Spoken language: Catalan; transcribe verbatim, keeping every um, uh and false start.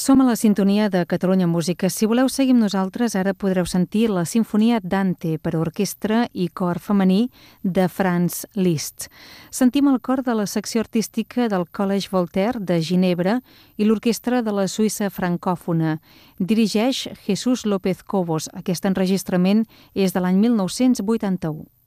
Som a la sintonia de Catalunya Música. Si voleu seguir amb nosaltres, ara podreu sentir la Sinfonia Dante per a orquestra i cor femení de Franz Liszt. Sentim el cor de la secció artística del Collège Voltaire de Ginebra i l'orquestra de la Suïssa francòfona. Dirigeix Jesús López Cobos. Aquest enregistrament és de l'any mil nou-cents vuitanta-u.